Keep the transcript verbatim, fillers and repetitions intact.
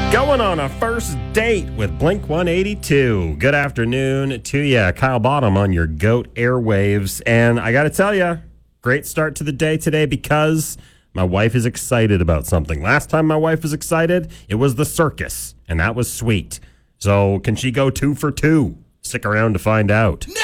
Going on a first date with Blink one eighty-two. Good afternoon to you. Kyle Bottom on your GOAT airwaves. And I got to tell you, great start to the day today because my wife is excited about something. Last time my wife was excited, it was the circus, and that was sweet. So can she go two for two? Stick around to find out.